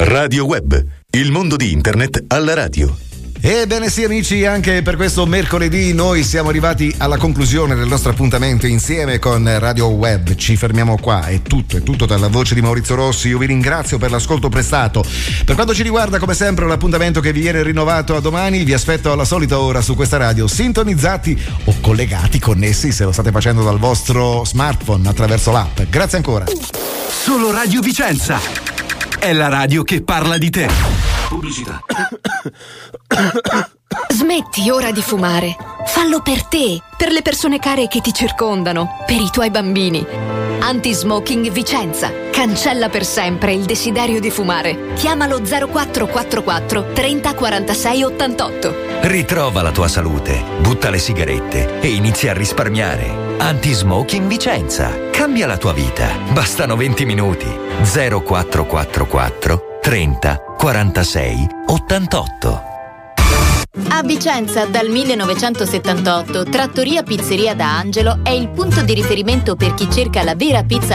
Radio Web, il mondo di internet alla radio. Ebbene sì amici, anche per questo mercoledì noi siamo arrivati alla conclusione del nostro appuntamento insieme con Radio Web. Ci fermiamo qua, è tutto dalla voce di Maurizio Rossi. Io vi ringrazio per l'ascolto prestato. Per quanto ci riguarda, come sempre, l'appuntamento che vi viene rinnovato a domani. Vi aspetto alla solita ora su questa radio, sintonizzati o collegati, connessi se lo state facendo dal vostro smartphone attraverso l'app. Grazie ancora. Solo Radio Vicenza è la radio che parla di te. Pubblicità. Smetti ora di fumare. Fallo per te, per le persone care che ti circondano, per i tuoi bambini. Anti-Smoking Vicenza. Cancella per sempre il desiderio di fumare. Chiamalo 0444 30 46 88. Ritrova la tua salute, butta le sigarette e inizia a risparmiare. Anti-Smoking Vicenza. Cambia la tua vita. Bastano 20 minuti. 0444 30 46 88. A Vicenza dal 1978 Trattoria Pizzeria da Angelo è il punto di riferimento per chi cerca la vera pizza